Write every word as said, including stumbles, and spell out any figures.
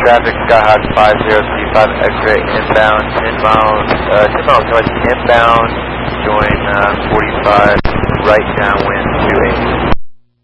traffic, Skyhawk five zero three five, X-ray inbound, ten miles, uh, ten miles north inbound, join uh, forty-five, right downwind.